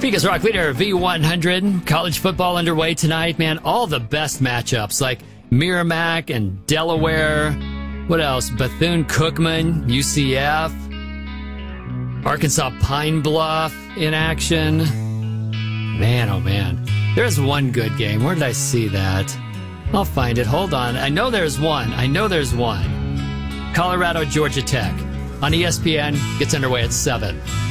Topeka's Rock Leader V100. College football underway tonight, man. All the best matchups like Merrimack and Delaware. What else? Bethune-Cookman, UCF. Arkansas Pine Bluff in action. Man, oh man. There's one good game. Where did I see that? I'll find it. Hold on. I know there's one. Colorado, Georgia Tech. On ESPN. Gets underway at 7.